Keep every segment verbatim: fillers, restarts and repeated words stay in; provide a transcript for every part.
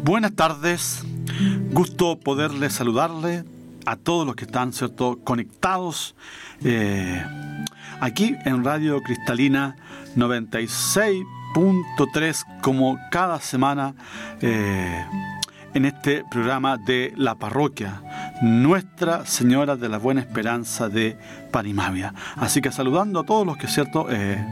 Buenas tardes, gusto poderle saludarle a todos los que están, ¿cierto?, conectados eh, aquí en Radio Cristalina noventa y seis punto tres, como cada semana eh, en este programa de la parroquia Nuestra Señora de la Buena Esperanza de Panimavia. Así que saludando a todos los que, cierto, eh,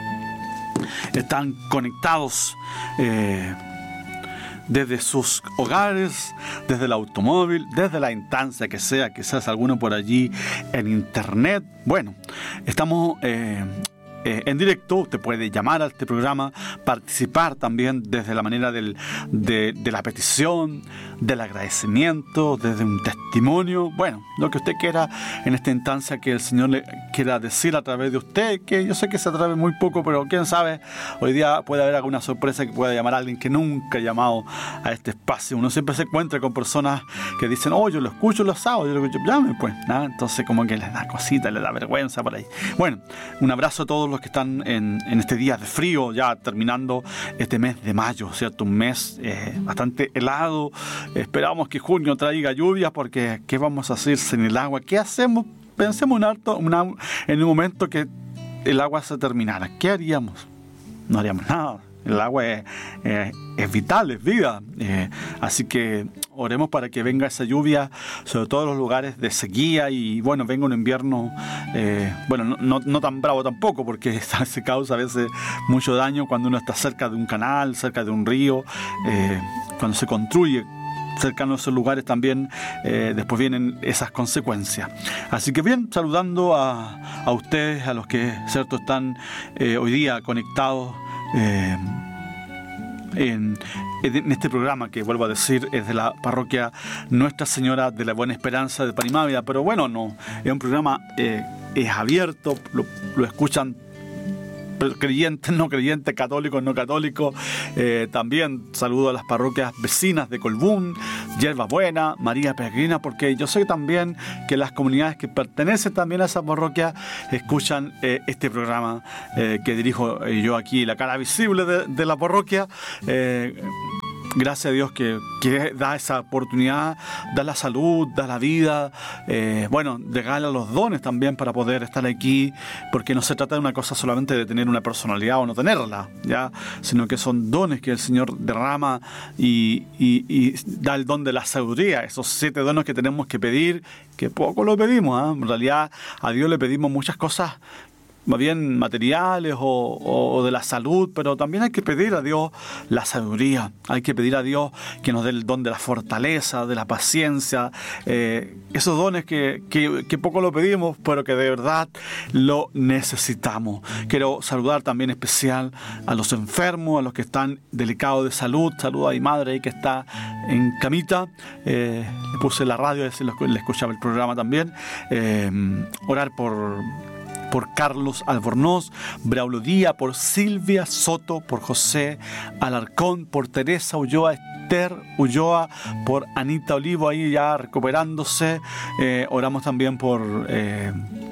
están conectados eh, desde sus hogares, desde el automóvil, desde la instancia que sea, quizás alguno por allí en internet. Bueno, estamos eh, eh, en directo. Usted puede llamar a este programa, participar también desde la manera del, de, de la petición, del agradecimiento, desde un testimonio. Bueno, lo que usted quiera en esta instancia que el Señor le quiera decir a través de usted, que yo sé que se atreve muy poco, pero quién sabe, hoy día puede haber alguna sorpresa que pueda llamar a alguien que nunca ha llamado a este espacio. Uno siempre se encuentra con personas que dicen, oh, yo lo escucho los sábados, yo lo escucho, llame pues, ¿no? Entonces como que les da cosita, les da vergüenza por ahí. Bueno, un abrazo a todos los que están en, en este día de frío, ya terminando este mes de mayo, ¿cierto? Un mes eh, bastante helado. Esperamos que junio traiga lluvias, porque ¿qué vamos a hacer sin el agua? ¿Qué hacemos? Pensemos un alto, una, en un momento que el agua se terminara. ¿Qué haríamos? No haríamos nada. El agua es, eh, es vital, es vida. Eh, así que oremos para que venga esa lluvia sobre todos los lugares de sequía y, bueno, venga un invierno, eh, bueno, no, no, no tan bravo tampoco, porque se causa a veces mucho daño cuando uno está cerca de un canal, cerca de un río, eh, cuando se construye cercano a esos lugares también, eh, después vienen esas consecuencias. Así que bien, saludando a, a ustedes, a los que, cierto, están eh, hoy día conectados eh, en, en este programa, que vuelvo a decir es de la parroquia Nuestra Señora de la Buena Esperanza de Panimavia. Pero bueno, no, es un programa eh, es abierto, lo, lo escuchan creyentes, no creyentes, católicos, no católicos. Eh, también saludo a las parroquias vecinas de Colbún, Yerba Buena, María Peregrina, porque yo sé también que las comunidades que pertenecen también a esa parroquia escuchan eh, este programa eh, que dirijo eh, yo aquí, la cara visible de, de la parroquia. Eh, Gracias a Dios que, que da esa oportunidad, da la salud, da la vida, eh, bueno, regala los dones también para poder estar aquí, porque no se trata de una cosa solamente de tener una personalidad o no tenerla, ¿ya? Sino que son dones que el Señor derrama y, y, y da el don de la sabiduría, esos siete dones que tenemos que pedir, que poco lo pedimos, ¿eh? En realidad a Dios le pedimos muchas cosas, más bien materiales o, o, o de la salud, pero también hay que pedir a Dios la sabiduría, hay que pedir a Dios que nos dé el don de la fortaleza, de la paciencia, eh, esos dones que, que, que poco lo pedimos, pero que de verdad lo necesitamos. Quiero saludar también especial a los enfermos, a los que están delicados de salud. Saludo a mi madre ahí que está en camita, eh, le puse la radio, le escuchaba el programa también. Eh, orar por por Carlos Albornoz, Braulio Díaz, por Silvia Soto, por José Alarcón, por Teresa Ulloa, Esther Ulloa, por Anita Olivo, ahí ya recuperándose. Eh, oramos también por Eh,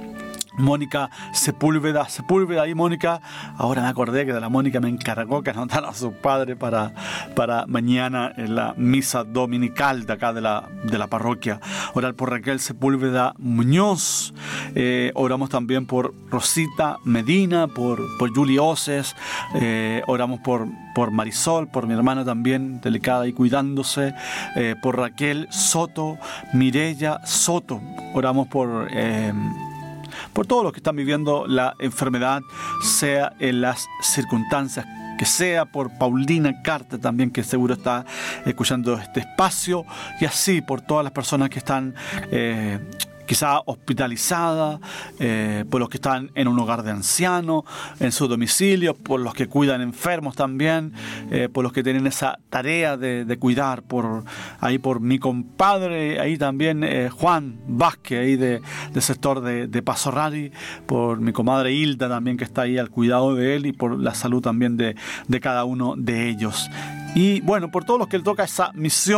Mónica Sepúlveda, Sepúlveda ahí Mónica, ahora me acordé que de la Mónica me encargó que anotara a su padre para, para mañana en la misa dominical de acá de la, de la parroquia. Orar por Raquel Sepúlveda Muñoz, eh, oramos también por Rosita Medina, por, por Julie Oces, eh, oramos por, por Marisol, por mi hermana también delicada y cuidándose, eh, por Raquel Soto, Mireya Soto, oramos por Eh, por todos los que están viviendo la enfermedad, sea en las circunstancias que sea, por Paulina Carter también, que seguro está escuchando este espacio, y así por todas las personas que están eh, quizá hospitalizada, eh, por los que están en un hogar de ancianos, en su domicilio, por los que cuidan enfermos también, eh, por los que tienen esa tarea de, de cuidar, por ahí por mi compadre, ahí también eh, Juan Vázquez, ahí de, del sector de, de Paso Rari, por mi comadre Hilda también, que está ahí al cuidado de él, y por la salud también de, de cada uno de ellos. Y bueno, por todos los que le toca esa misión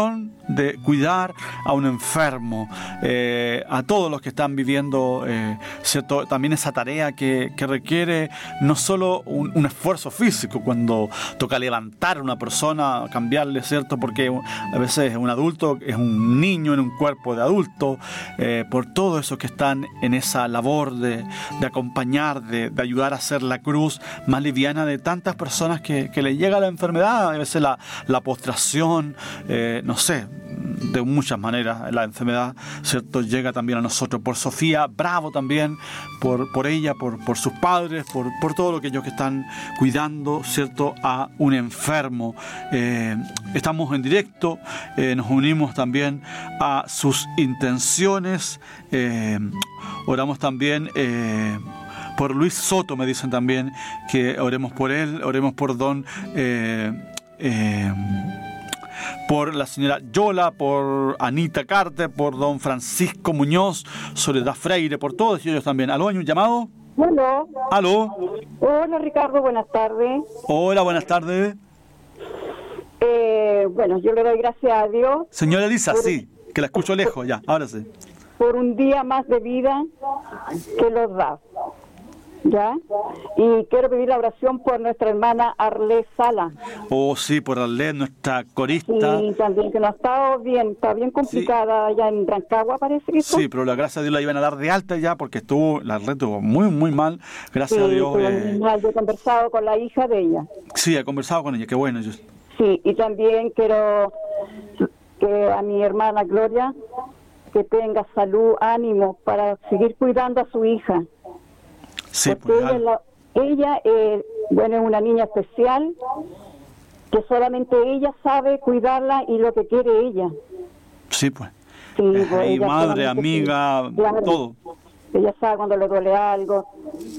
de cuidar a un enfermo, eh, a todos los que están viviendo, eh, ¿cierto? También esa tarea que, que requiere no solo un, un esfuerzo físico cuando toca levantar a una persona, cambiarle, ¿cierto? Porque a veces un adulto es un niño en un cuerpo de adulto, eh, por todos esos que están en esa labor de, de acompañar, de, de ayudar a hacer la cruz más liviana de tantas personas que, que le llega la enfermedad, a veces la, la postración, eh, no sé, de muchas maneras la enfermedad, ¿cierto? Llega también a nosotros. Por Sofía Bravo también, por, por ella, por, por sus padres, por, por todo lo que ellos que están cuidando, ¿cierto? A un enfermo. Eh, estamos en directo, eh, nos unimos también a sus intenciones, eh, oramos también eh, por Luis Soto, me dicen también que oremos por él, oremos por don eh, eh, por la señora Yola, por Anita Carter, por don Francisco Muñoz, Soledad Freire, por todos ellos también. ¿Aló, hay un llamado? Aló. ¿Aló? Hola, Ricardo, buenas tardes. Hola, buenas tardes. Eh, bueno, yo le doy gracias a Dios. Señora Elisa, por... sí, que la escucho lejos ya, ahora sí. Por un día más de vida que los da. ¿Ya? Y quiero pedir la oración por nuestra hermana Arlé Sala. Oh, sí, por Arlé, nuestra corista. Sí, también, que no ha estado bien, está bien complicada, sí. Allá en Rancagua parece que sí, pero la gracias a Dios la iban a dar de alta ya, porque estuvo, la Arlé estuvo muy, muy mal, gracias sí, a Dios. Eh... Muy mal. Yo he conversado con la hija de ella. Sí, he conversado con ella, qué bueno. Yo... Sí, y también quiero que a mi hermana Gloria, que tenga salud, ánimo, para seguir cuidando a su hija. Sí, porque pues, ella, la, ella eh, bueno, es una niña especial, que solamente ella sabe cuidarla y lo que quiere ella. Sí, pues. Sí, eh, pues y madre, amiga, sí, claro, todo. Ella sabe cuando le duele algo.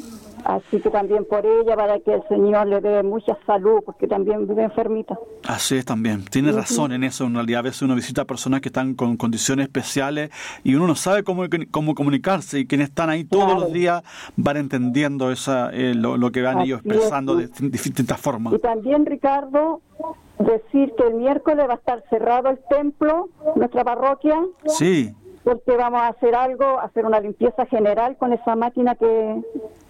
Así que también por ella, para que el Señor le dé mucha salud, porque también vive enfermita. Así es también. Tiene uh-huh. razón en eso. En realidad, a veces uno visita personas que están con condiciones especiales y uno no sabe cómo, cómo comunicarse. Y quienes están ahí todos claro. los días van entendiendo esa, eh, lo, lo que van Así ellos expresando es, de, de distintas formas. Y también, Ricardo, decir que el miércoles va a estar cerrado el templo, nuestra parroquia. Sí. Porque vamos a hacer algo, hacer una limpieza general con esa máquina que...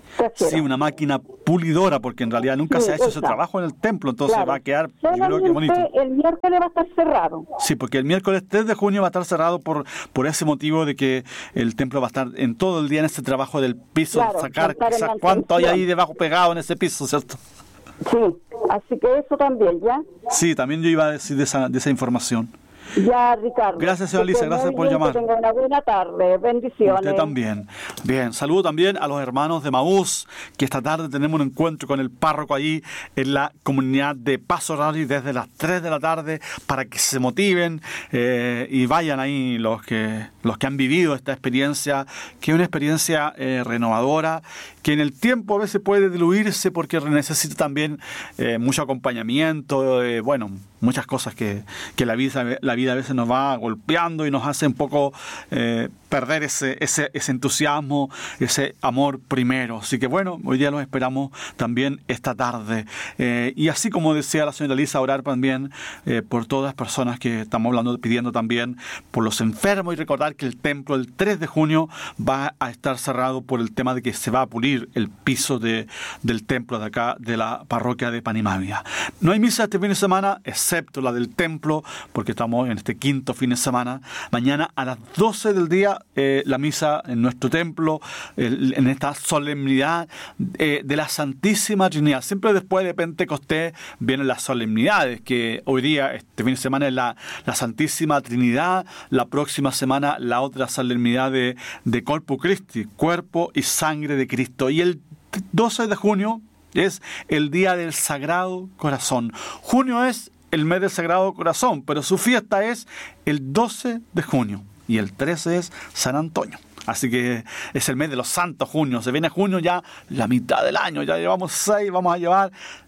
Sí, una máquina pulidora, porque en realidad nunca sí, se ha hecho esa. ese trabajo en el templo, entonces claro. va a quedar, yo creo que bonito. El miércoles va a estar cerrado. Sí, porque el miércoles tres de junio va a estar cerrado por por ese motivo de que el templo va a estar en todo el día en ese trabajo del piso, claro, sacar quizás cuánto hay ahí debajo pegado en ese piso, ¿cierto? Sí, así que eso también, ¿ya? Sí, también yo iba a decir de esa, de esa información. Ya, Ricardo. Gracias, señora Lisa, gracias por bien, llamar. Que tenga una buena tarde, bendiciones. Usted también. Bien, saludo también a los hermanos de Maús, que esta tarde tenemos un encuentro con el párroco ahí en la comunidad de Paso Rally desde las tres de la tarde, para que se motiven eh, y vayan ahí los que, los que han vivido esta experiencia, que es una experiencia eh, renovadora, que en el tiempo a veces puede diluirse porque necesita también eh, mucho acompañamiento, eh, bueno, muchas cosas que, que la vida, la vida a veces nos va golpeando y nos hace un poco eh, perder ese, ese, ese entusiasmo, ese amor primero. Así que bueno, hoy día los esperamos también esta tarde. Eh, y así como decía la señora Lisa, orar también eh, por todas las personas que estamos hablando, pidiendo también por los enfermos, y recordar que el templo el tres de junio va a estar cerrado por el tema de que se va a pulir el piso de, del templo de acá, de la parroquia de Panimavia. No hay misa este fin de semana, excepto la del templo, porque estamos en este quinto fin de semana. Mañana a las doce del día, eh, la misa en nuestro templo, eh, en esta solemnidad eh, de la Santísima Trinidad. Siempre después de Pentecostés vienen las solemnidades, que hoy día, este fin de semana, es la, la Santísima Trinidad, la próxima semana la otra solemnidad de, de Corpus Christi, cuerpo y sangre de Cristo. Y el doce de junio es el día del Sagrado Corazón. Junio es el mes del Sagrado Corazón, pero su fiesta es el doce de junio y el trece es San Antonio. Así que es el mes de los santos, junio. Se viene junio ya la mitad del año, ya llevamos seis, vamos a llevar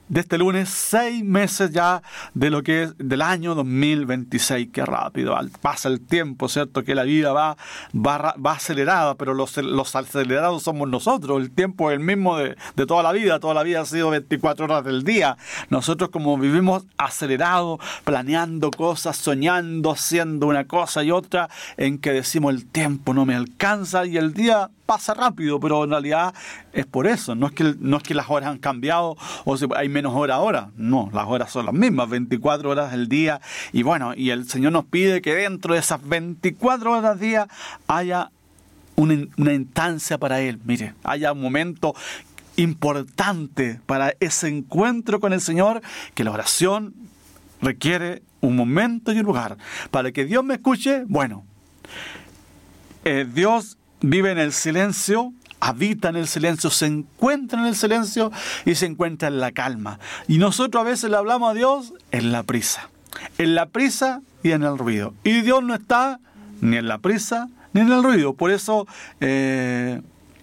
de este lunes, seis meses ya de lo que es del año dos mil veintiséis. Qué rápido pasa el tiempo, ¿cierto? Que la vida va, va, va acelerada, pero los, los acelerados somos nosotros. El tiempo es el mismo de, de toda la vida. Toda la vida ha sido veinticuatro horas del día. Nosotros, como vivimos acelerados, planeando cosas, soñando, haciendo una cosa y otra, en que decimos el tiempo no me alcanza y el día pasa rápido, pero en realidad es por eso. No es que, no es que las horas han cambiado o si hay menos horas ahora. No, las horas son las mismas, veinticuatro horas del día. Y bueno, y el Señor nos pide que dentro de esas veinticuatro horas del día haya una, una instancia para Él. Mire, haya un momento importante para ese encuentro con el Señor, que la oración requiere un momento y un lugar. Para que Dios me escuche, bueno, eh, Dios vive en el silencio, habita en el silencio, se encuentra en el silencio y se encuentra en la calma. Y nosotros a veces le hablamos a Dios en la prisa, en la prisa y en el ruido. Y Dios no está ni en la prisa ni en el ruido. Por eso, eh,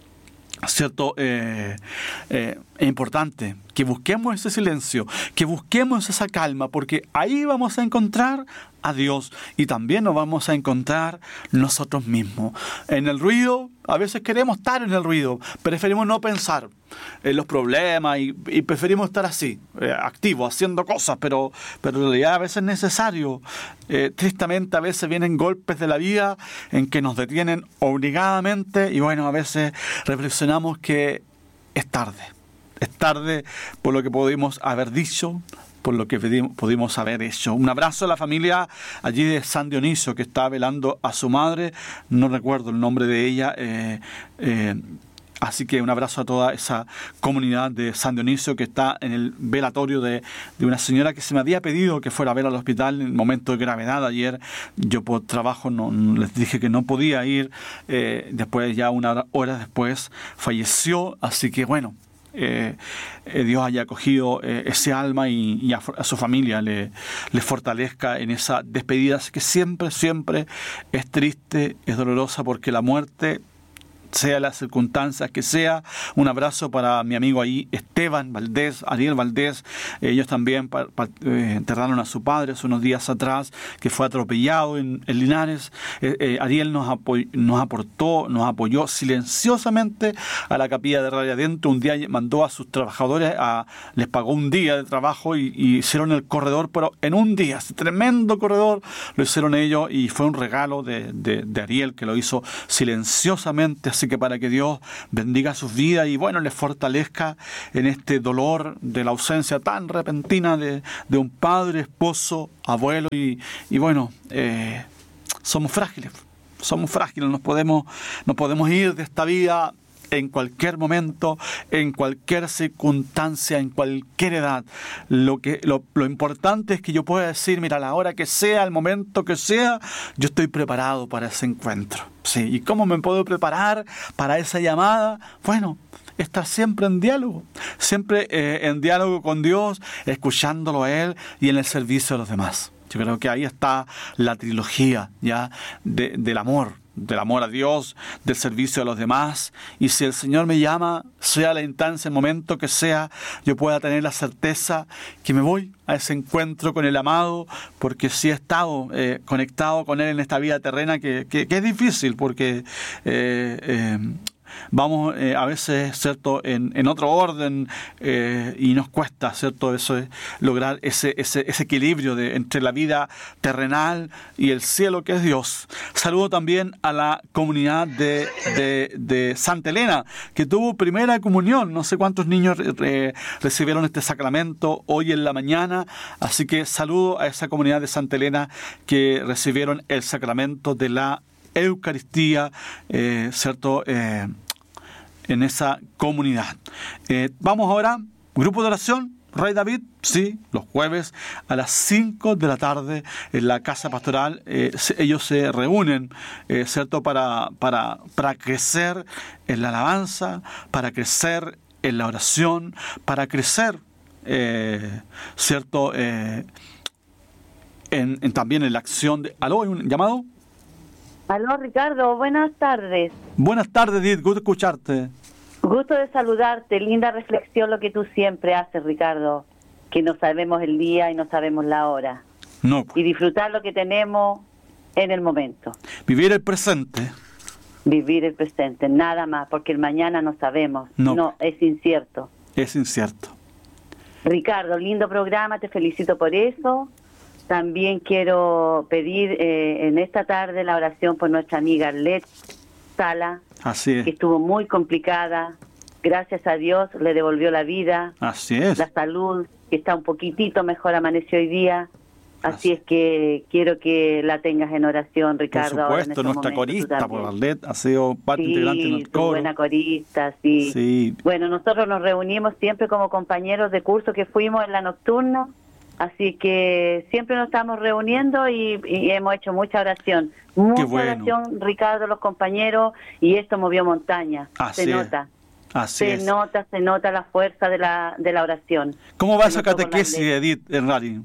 cierto, eh, eh, es importante que busquemos ese silencio, que busquemos esa calma, porque ahí vamos a encontrar a Dios y también nos vamos a encontrar nosotros mismos. En el ruido, a veces queremos estar en el ruido, preferimos no pensar en los problemas y, y preferimos estar así, eh, activos, haciendo cosas, pero, pero en realidad a veces es necesario. Eh, tristemente a veces vienen golpes de la vida en que nos detienen obligadamente y bueno, a veces reflexionamos que es tarde. Es tarde por lo que pudimos haber dicho, por lo que pudimos haber hecho. Un abrazo a la familia allí de San Dionisio que está velando a su madre. No recuerdo el nombre de ella. Eh, eh, así que un abrazo a toda esa comunidad de San Dionisio que está en el velatorio de, de una señora que se me había pedido que fuera a ver al hospital en el momento de gravedad. Ayer yo por trabajo no, no les dije que no podía ir. Eh, después, ya una hora después, falleció. Así que bueno, Eh, eh, Dios haya acogido eh, ese alma y, y a, a su familia le, le fortalezca en esa despedida que siempre, siempre es triste, es dolorosa, porque la muerte, sea las circunstancias que sea. Un abrazo para mi amigo ahí, Esteban Valdés, Ariel Valdés. Ellos también pa, pa, eh, enterraron a su padre hace unos días atrás, que fue atropellado en, en Linares. Eh, eh, Ariel nos, apoy, nos aportó, nos apoyó silenciosamente a la capilla de Radio Adentro. Un día mandó a sus trabajadores, a, les pagó un día de trabajo y, y hicieron el corredor, pero en un día, ese tremendo corredor, lo hicieron ellos y fue un regalo de, de, de Ariel, que lo hizo silenciosamente. Así que para que Dios bendiga sus vidas y bueno, les fortalezca en este dolor de la ausencia tan repentina de, de un padre, esposo, abuelo y, y bueno, eh, somos frágiles, somos frágiles, nos podemos, nos podemos ir de esta vida en cualquier momento, en cualquier circunstancia, en cualquier edad. Lo que lo, lo importante es que yo pueda decir, mira, a la hora que sea, el momento que sea, yo estoy preparado para ese encuentro. Sí, ¿y cómo me puedo preparar para esa llamada? Bueno, estar siempre en diálogo, siempre eh, en diálogo con Dios, escuchándolo a Él y en el servicio de los demás. Yo creo que ahí está la trilogía ya de, del amor. del amor a Dios, del servicio a los demás. Y si el Señor me llama, sea la instancia, el momento que sea, yo pueda tener la certeza que me voy a ese encuentro con el amado, porque sí he estado eh, conectado con Él en esta vida terrena, que, que, que es difícil, porque eh, eh, vamos eh, a veces, ¿cierto?, en, en otro orden eh, y nos cuesta, ¿cierto?, eso es lograr ese, ese, ese equilibrio de, entre la vida terrenal y el cielo que es Dios. Saludo también a la comunidad de, de, de Santa Elena, que tuvo primera comunión. No sé cuántos niños eh, recibieron este sacramento hoy en la mañana, así que saludo a esa comunidad de Santa Elena que recibieron el sacramento de la Eucaristía, eh, ¿cierto?, eh, en esa comunidad. Eh, vamos ahora, grupo de oración, Rey David, sí, los jueves a las cinco de la tarde en la casa pastoral. Eh, se, ellos se reúnen, eh, ¿cierto?, para, para, para crecer en la alabanza, para crecer en la oración, para crecer, eh, ¿cierto?, eh, en, en, también en la acción de... ¿Aló? ¿Hay un llamado? Aló, Ricardo, buenas tardes. Buenas tardes, Edith, gusto escucharte. Gusto de saludarte, linda reflexión lo que tú siempre haces, Ricardo. que no sabemos el día y no sabemos la hora. No. Pues. Y disfrutar lo que tenemos en el momento. Vivir el presente. Vivir el presente, nada más, porque el mañana no sabemos. No, no es incierto. Es incierto. Ricardo, lindo programa, te felicito por eso. También quiero pedir eh, en esta tarde la oración por nuestra amiga Arlet Sala, Así es. que estuvo muy complicada. Gracias a Dios le devolvió la vida, Así es. la salud, que está un poquitito mejor, amaneció hoy día. Así, Así es que quiero que la tengas en oración, Ricardo. Por supuesto, nuestra corista, por Arlet, ha sido parte sí, integrante de nuestro coro. buena corista, sí. sí. Bueno, nosotros nos reunimos siempre como compañeros de curso que fuimos en la nocturna, así que siempre nos estamos reuniendo y, y hemos hecho mucha oración. Mucha bueno. oración, Ricardo, los compañeros, y esto movió montaña. Así se es. nota. Así se es. nota, se nota la fuerza de la, de la oración. ¿Cómo va Se esa notó con la catequesis, ley. Edith, en radio?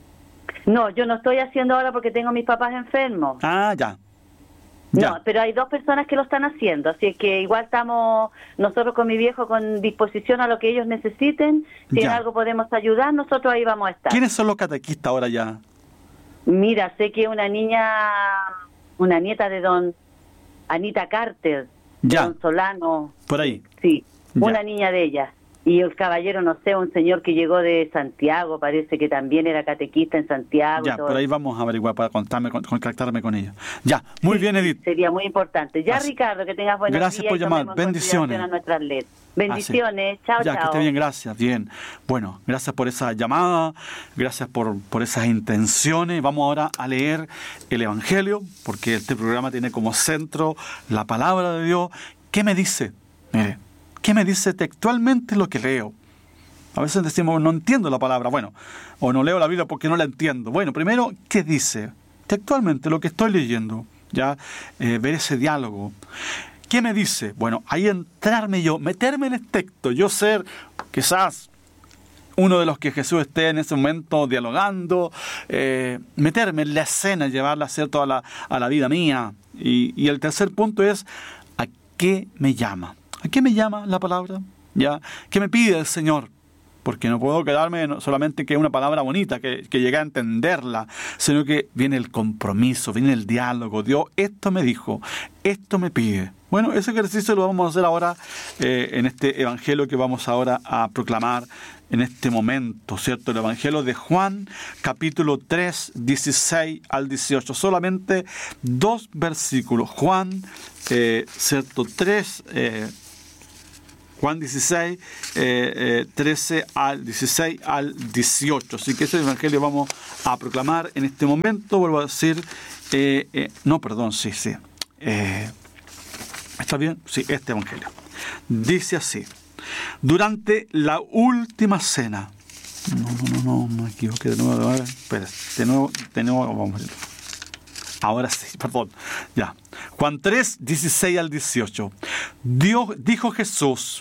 No, yo no estoy haciendo ahora porque tengo a mis papás enfermos. Ah, ya. ya. No, pero hay dos personas que lo están haciendo, así que igual estamos nosotros con mi viejo con disposición a lo que ellos necesiten. Si Ya. en algo podemos ayudar, nosotros ahí vamos a estar. ¿Quiénes son los catequistas ahora ya? Mira, sé que una niña, una nieta de don Anita Carter, de Ya. don Solano, Por ahí. sí, Ya. una niña de ella. Y el caballero, no sé, un señor que llegó de Santiago, parece que también era catequista en Santiago. y Ya, todo. por ahí vamos a averiguar para contarme, con- contactarme con ellos. Ya, muy Sí, bien, Edith. Sería muy importante. Ya, Así. Ricardo, que tengas buenos Gracias días por y llamar. tomemos en Bendiciones. consideración a nuestras leyes. Bendiciones. Chao, Ya, chao. que esté bien, gracias. Bien. Bueno, gracias por esa llamada, gracias por, por esas intenciones. Vamos ahora a leer el Evangelio, porque este programa tiene como centro la palabra de Dios. ¿Qué me dice? Mire, ¿qué me dice textualmente lo que leo? A veces decimos, no entiendo la palabra, bueno, o no leo la Biblia porque no la entiendo. Bueno, primero, ¿qué dice? Textualmente, lo que estoy leyendo, ya, eh, ver ese diálogo. ¿Qué me dice? Bueno, ahí entrarme yo, meterme en el texto, yo ser quizás uno de los que Jesús esté en ese momento dialogando, eh, meterme en la escena, llevarla a ser toda la, a la vida mía. Y, y el tercer punto es, ¿a qué me llama? ¿A qué me llama la palabra? ¿Ya? ¿Qué me pide el Señor? Porque no puedo quedarme solamente que una palabra bonita, que, que llegue a entenderla, sino que viene el compromiso, viene el diálogo. Dios, esto me dijo, esto me pide. Bueno, ese ejercicio lo vamos a hacer ahora eh, en este evangelio que vamos ahora a proclamar en este momento, ¿cierto? El evangelio de Juan, capítulo tres, dieciséis al dieciocho. Solamente dos versículos. Juan, eh, ¿cierto? tres, eh, Juan dieciséis, eh, eh, trece al dieciséis al dieciocho. Así que ese evangelio vamos a proclamar en este momento. Vuelvo a decir, eh, eh, no, perdón, sí, sí. Eh, ¿Está bien? Sí, este evangelio. Dice así. Durante la última cena. No, no, no, no, me equivoqué de nuevo. Espera, de nuevo, de nuevo, vamos a ver. Ahora sí, perdón. Ya. Juan tres, dieciséis al dieciocho. Dios, dijo Jesús,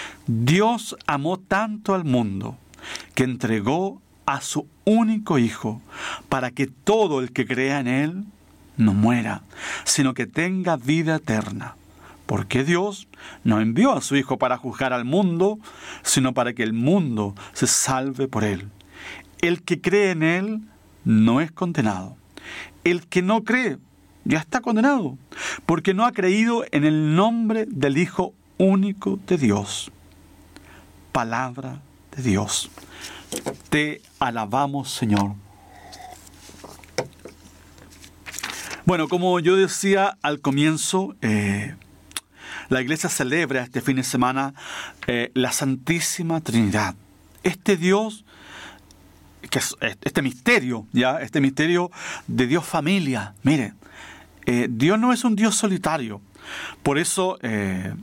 Dios amó tanto al mundo que entregó a su único Hijo para que todo el que crea en Él no muera, sino que tenga vida eterna. Porque Dios no envió a su Hijo para juzgar al mundo, sino para que el mundo se salve por Él. El que cree en Él no es condenado. El que no cree ya está condenado, porque no ha creído en el nombre del Hijo único de Dios. Palabra de Dios. Te alabamos, Señor. Bueno, como yo decía al comienzo, eh, la iglesia celebra este fin de semana eh, la Santísima Trinidad. Este Dios, que es este misterio, ya, este misterio de Dios familia. Mire, eh, Dios no es un Dios solitario. Por eso, eh,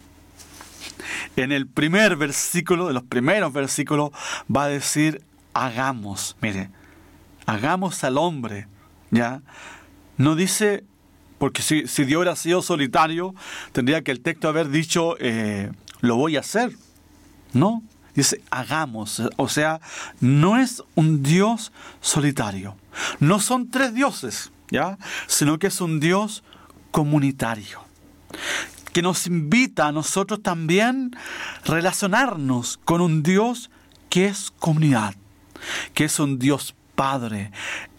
en el primer versículo, de los primeros versículos, va a decir, hagamos, mire, hagamos al hombre, ya. No dice, porque si, si Dios hubiera sido solitario, tendría que el texto haber dicho, eh, lo voy a hacer. No, dice, hagamos. O sea, no es un Dios solitario. No son tres dioses, ¿ya? Sino que es un Dios comunitario, que nos invita a nosotros también relacionarnos con un Dios que es comunidad. que es un Dios Padre.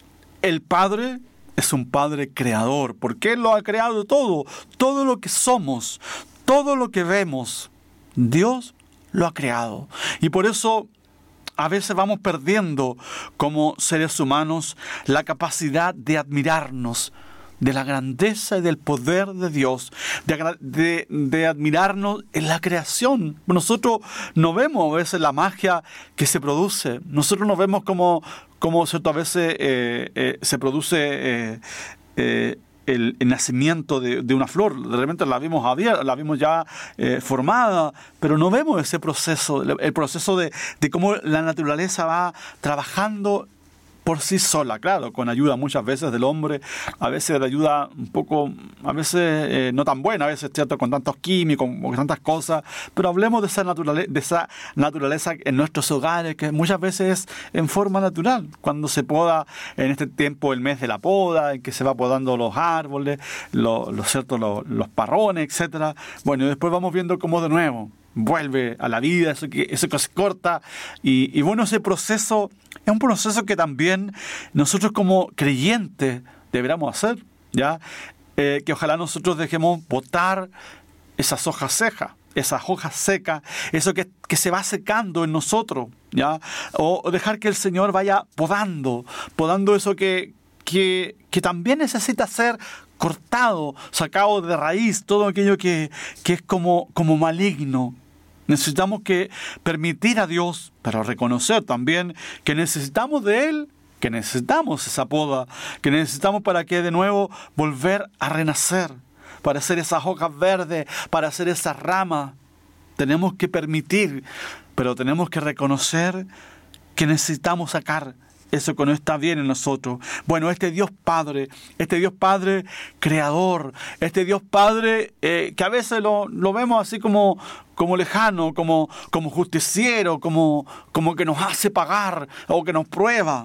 El Padre es un Padre creador, porque Él lo ha creado todo, todo lo que somos, todo lo que vemos, Dios lo ha creado. Y por eso a veces vamos perdiendo como seres humanos la capacidad de admirarnos de la grandeza y del poder de Dios, de, de, de admirarnos en la creación. Nosotros no vemos a veces la magia que se produce. Nosotros no vemos como, como ¿cierto? A veces eh, eh, se produce eh, eh, el, el nacimiento de, de una flor. De repente la vimos abierta, la vimos ya eh, formada, pero no vemos ese proceso, el proceso de, de cómo la naturaleza va trabajando por sí sola, claro, con ayuda muchas veces del hombre, a veces de ayuda un poco, a veces eh, no tan buena, a veces, ¿cierto?, con tantos químicos, con tantas cosas, pero hablemos de esa, naturale- de esa naturaleza en nuestros hogares, que muchas veces es en forma natural, cuando se poda en este tiempo el mes de la poda, en que se va podando los árboles, lo, lo, ¿cierto?, los, los parrones, etcétera. Bueno, y después vamos viendo cómo de nuevo vuelve a la vida, eso que, eso que se corta, y, y bueno, ese proceso es un proceso que también nosotros como creyentes deberíamos hacer, ¿ya? Eh, que ojalá nosotros dejemos botar esas hojas secas, esas hojas secas, eso que, que se va secando en nosotros, ¿ya? O, o dejar que el Señor vaya podando, podando eso que, que, que también necesita ser cortado, sacado de raíz, todo aquello que, que es como, como maligno. Necesitamos que permitir a Dios, pero reconocer también que necesitamos de Él, que necesitamos esa poda, que necesitamos para que de nuevo volver a renacer, para hacer esas hojas verdes, para hacer esas ramas. Tenemos que permitir, pero tenemos que reconocer que necesitamos sacar eso que no está bien en nosotros. Bueno, este Dios Padre, este Dios Padre creador, este Dios Padre eh, que a veces lo, lo vemos así como, como lejano, como, como justiciero, como, como que nos hace pagar o que nos prueba.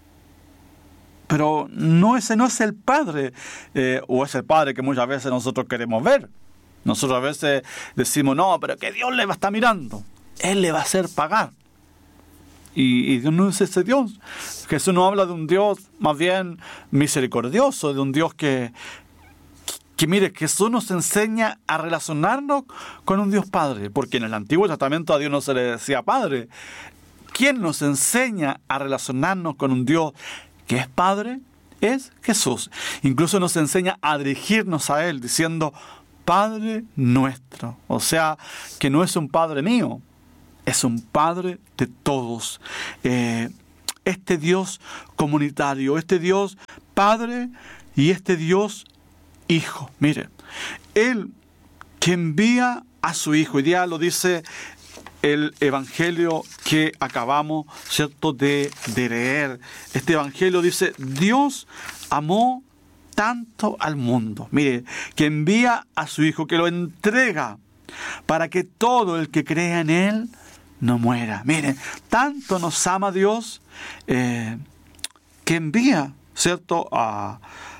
Pero no, ese no es el Padre, eh, o es el Padre que muchas veces nosotros queremos ver. Nosotros a veces decimos, no, pero que Dios le va a estar mirando. Él le va a hacer pagar. Y, y Dios no es ese Dios. Jesús no habla de un Dios más bien misericordioso, de un Dios que, que mire, Jesús nos enseña a relacionarnos con un Dios Padre, porque en el Antiguo Testamento a Dios no se le decía Padre. ¿Quién nos enseña a relacionarnos con un Dios que es Padre? Es Jesús. Incluso nos enseña a dirigirnos a Él diciendo Padre nuestro. O sea, que no es un Padre mío, es un Padre de todos. Eh, este Dios comunitario, este Dios Padre y este Dios Hijo. Mire, Él que envía a su Hijo, y ya lo dice el Evangelio que acabamos, ¿cierto?, de, de leer. Este Evangelio dice, Dios amó tanto al mundo. Mire, que envía a su Hijo, que lo entrega para que todo el que crea en Él no muera. Mire, tanto nos ama Dios eh, que envía, ¿cierto?, a,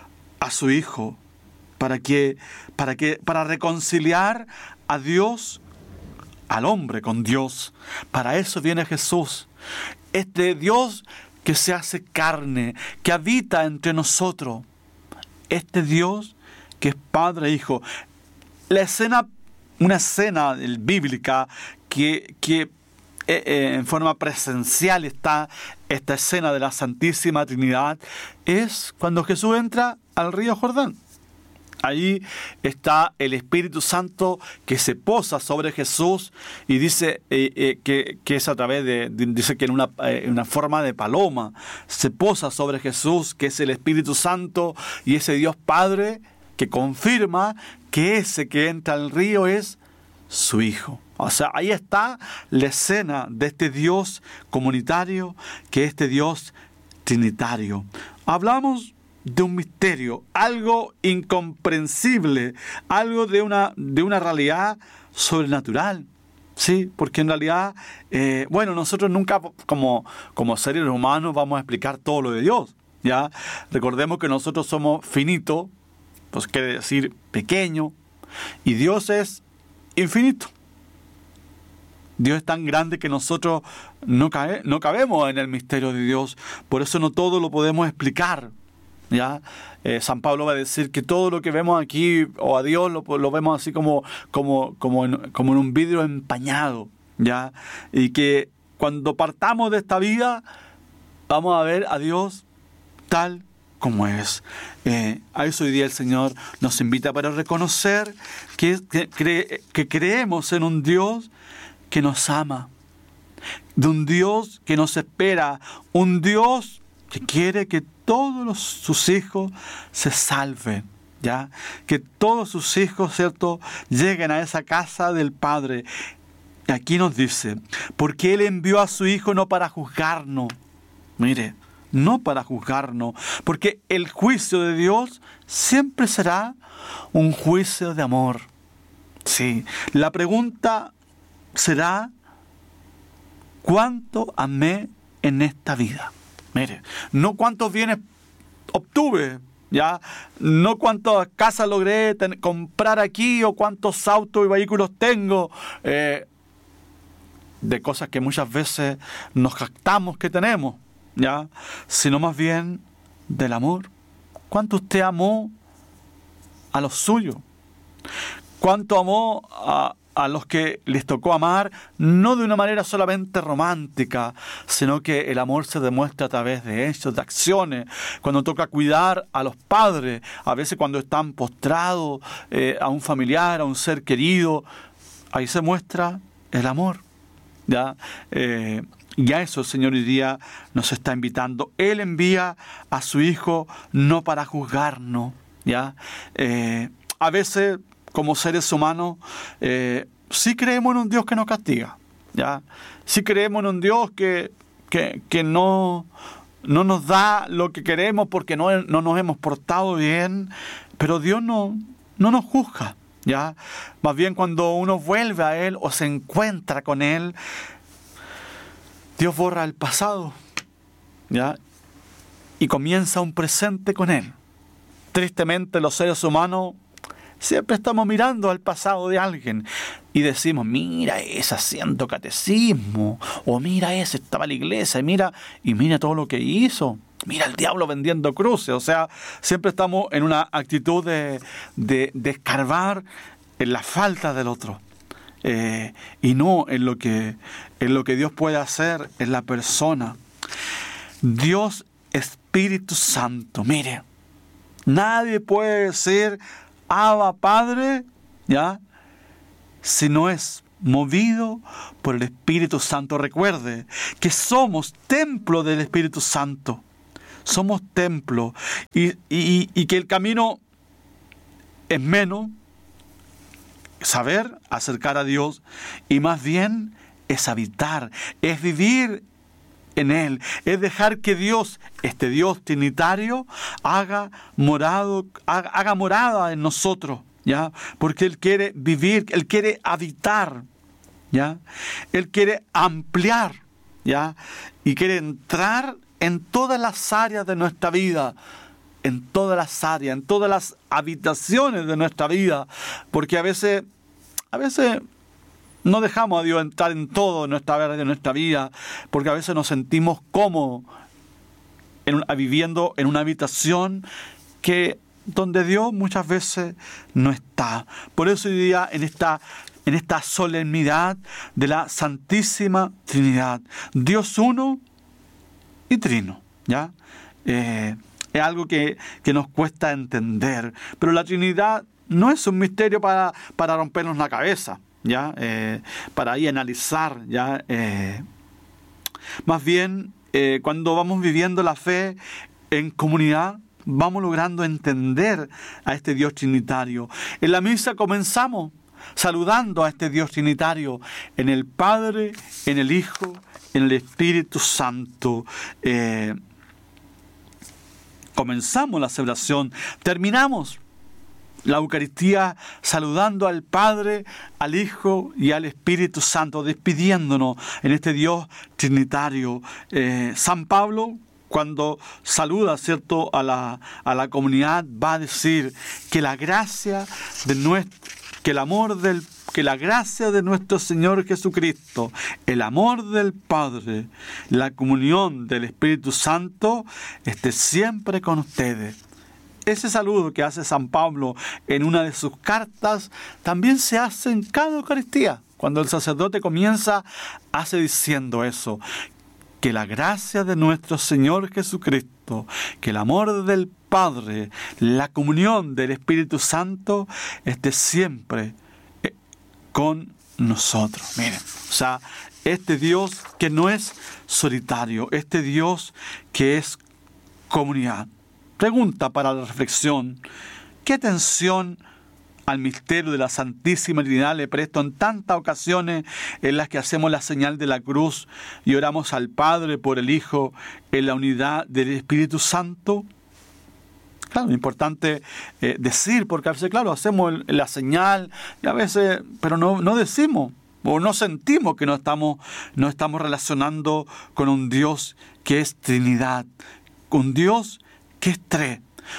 a su Hijo para que, para que, para reconciliar a Dios, al hombre con Dios. Para eso viene Jesús. Este Dios que se hace carne, que habita entre nosotros. Este Dios que es Padre e Hijo. La escena, una escena bíblica que, que eh, eh, en forma presencial está esta escena de la Santísima Trinidad, es cuando Jesús entra al río Jordán. Allí está el Espíritu Santo que se posa sobre Jesús y dice eh, eh, que, que es a través de, de dice que en una, eh, una forma de paloma se posa sobre Jesús, que es el Espíritu Santo y ese Dios Padre que confirma que ese que entra al río es su Hijo. O sea, ahí está la escena de este Dios comunitario, que es este Dios trinitario. Hablamos de un misterio, algo incomprensible, algo de una, de una realidad sobrenatural, ¿sí? Porque en realidad, eh, bueno, nosotros nunca como, como seres humanos vamos a explicar todo lo de Dios, ¿ya? Recordemos que nosotros somos finitos, pues quiere decir pequeño, y Dios es infinito. Dios es tan grande que nosotros no, cabe, no cabemos en el misterio de Dios. Por eso no todo lo podemos explicar, ¿ya? Eh, San Pablo va a decir que todo lo que vemos aquí, o a Dios, lo, lo vemos así como, como, como, en, como en un vidrio empañado, ¿ya? Y que cuando partamos de esta vida, vamos a ver a Dios tal como es. Eh, a eso hoy día el Señor nos invita para reconocer que, que, cre, que creemos en un Dios que nos ama, de un Dios que nos espera, un Dios que quiere que todos los, sus hijos se salven, ¿ya? Que todos sus hijos, ¿cierto?, lleguen a esa casa del Padre. Y aquí nos dice, porque Él envió a su Hijo no para juzgarnos, mire, no para juzgarnos, porque el juicio de Dios siempre será un juicio de amor. Sí, la pregunta será, ¿cuánto amé en esta vida? Mire, no cuántos bienes obtuve, ¿ya? No cuántas casas logré ten, comprar aquí, o cuántos autos y vehículos tengo, eh, de cosas que muchas veces nos jactamos que tenemos, ¿ya? Sino más bien del amor. ¿Cuánto usted amó a los suyos? ¿Cuánto amó a, a los que les tocó amar? No de una manera solamente romántica, sino que el amor se demuestra a través de hechos, de acciones. Cuando toca cuidar a los padres, a veces cuando están postrados eh, a un familiar, a un ser querido, ahí se muestra el amor, ¿ya? Eh, y a eso el Señor hoy día nos está invitando. Él envía a su Hijo no para juzgarnos, ¿ya? Eh, a veces, como seres humanos, eh, sí creemos en un Dios que nos castiga, ¿ya? Sí creemos en un Dios que, que, que no, no nos da lo que queremos porque no, no nos hemos portado bien, pero Dios no, no nos juzga, ¿ya? Más bien cuando uno vuelve a Él o se encuentra con Él, Dios borra el pasado, ¿ya? Y comienza un presente con Él. Tristemente los seres humanos siempre estamos mirando al pasado de alguien y decimos, mira ese haciendo catecismo, o mira ese estaba en la iglesia, y mira, y mira todo lo que hizo, mira el diablo vendiendo cruces. O sea, siempre estamos en una actitud de, de, de escarbar en la falta del otro, eh, y no en lo que, en lo que Dios puede hacer en la persona. Dios Espíritu Santo, mire, nadie puede decir Abba Padre, ¿ya?, si no es movido por el Espíritu Santo. Recuerde que somos templo del Espíritu Santo. Somos templo. Y, y, y que el camino es menos saber acercar a Dios, y más bien es habitar, es vivir en Él, es dejar que Dios, este Dios trinitario, haga morado, haga, haga morada en nosotros, ¿ya? Porque Él quiere vivir, Él quiere habitar, ¿ya? Él quiere ampliar, ¿ya? Y quiere entrar en todas las áreas de nuestra vida, en todas las áreas, en todas las habitaciones de nuestra vida, porque a veces, a veces no dejamos a Dios entrar en todo nuestra área de nuestra vida, porque a veces nos sentimos cómodos en, viviendo en una habitación que donde Dios muchas veces no está. Por eso hoy día en esta, en esta solemnidad de la Santísima Trinidad, Dios uno y trino, ¿ya? Eh, es algo que, que nos cuesta entender, pero la Trinidad no es un misterio para, para rompernos la cabeza, ¿ya? Eh, para ahí analizar, ¿ya? Eh, más bien, eh, cuando vamos viviendo la fe en comunidad, vamos logrando entender a este Dios trinitario. En la misa comenzamos saludando a este Dios trinitario en el Padre, en el Hijo, en el Espíritu Santo. Eh, comenzamos la celebración, terminamos la Eucaristía saludando al Padre, al Hijo y al Espíritu Santo, despidiéndonos en este Dios trinitario. Eh, San Pablo, cuando saluda, ¿cierto?, a la, a la comunidad, va a decir que la gracia de nuestro, que el amor del, que la gracia de nuestro Señor Jesucristo, el amor del Padre, la comunión del Espíritu Santo esté siempre con ustedes. Ese saludo que hace San Pablo en una de sus cartas también se hace en cada Eucaristía. Cuando el sacerdote comienza, hace diciendo eso: que la gracia de nuestro Señor Jesucristo, que el amor del Padre, la comunión del Espíritu Santo esté siempre con nosotros. Miren, o sea, este Dios que no es solitario, este Dios que es comunidad. Pregunta para la reflexión: ¿qué atención al misterio de la Santísima Trinidad le presto en tantas ocasiones en las que hacemos la señal de la cruz y oramos al Padre por el Hijo en la unidad del Espíritu Santo? Claro, es importante eh, decir, porque a veces, claro, hacemos el, la señal, y a veces, pero no, no decimos, o no sentimos que no estamos, no estamos relacionando con un Dios que es Trinidad, un Dios que es tres,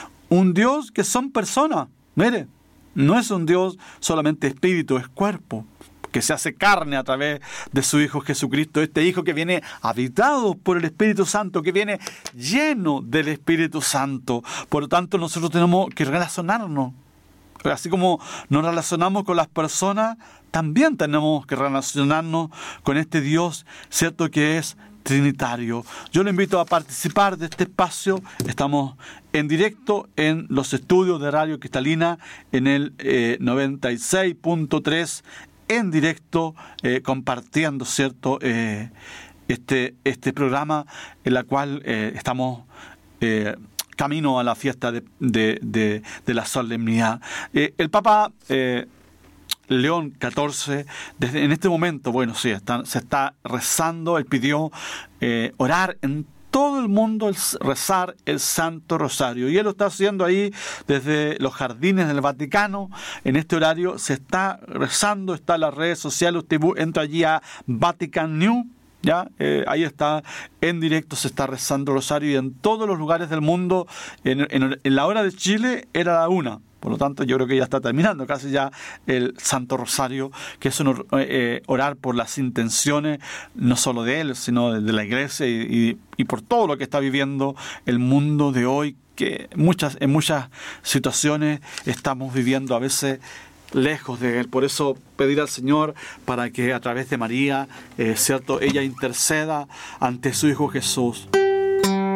un Dios que son personas. Mire, no es un Dios solamente espíritu, es cuerpo, que se hace carne a través de su Hijo Jesucristo, este Hijo que viene habitado por el Espíritu Santo, que viene lleno del Espíritu Santo. Por lo tanto, nosotros tenemos que relacionarnos. Así como nos relacionamos con las personas, también tenemos que relacionarnos con este Dios, cierto, que es trinitario. Yo le invito a participar de este espacio. Estamos en directo en los estudios de Radio Cristalina en el eh, noventa y seis punto tres, en directo, eh, compartiendo, cierto, eh, este, este programa en la cual eh, estamos eh, camino a la fiesta de, de, de, de la solemnidad. Eh, el Papa eh, León catorce, desde en este momento, bueno, sí, está, se está rezando. Él pidió eh, orar en todo el mundo, el, rezar el Santo Rosario. Y él lo está haciendo ahí desde los jardines del Vaticano. En este horario se está rezando, está en las redes sociales. Usted entra allí a Vatican News. ¿Ya? Eh, ahí está, en directo se está rezando el Rosario, y en todos los lugares del mundo. En, en, en la hora de Chile era la una. Por lo tanto, yo creo que ya está terminando casi ya el Santo Rosario, que es un, eh, orar por las intenciones, no solo de él, sino de, de la Iglesia, y, y, y por todo lo que está viviendo el mundo de hoy, que muchas, en muchas situaciones estamos viviendo a veces lejos de él. Por eso pedir al Señor para que a través de María, eh, cierto, ella interceda ante su Hijo Jesús.